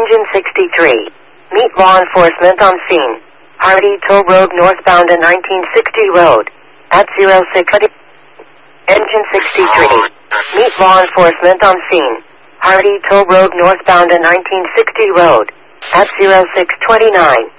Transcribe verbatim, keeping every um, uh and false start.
Engine sixty-three. Meet law enforcement on scene. Hardy Toll Road northbound at nineteen sixty Road. At zero six. Engine sixty-three. Meet law enforcement on scene. Hardy Toll Road northbound at nineteen sixty Road. At zero six twenty-nine.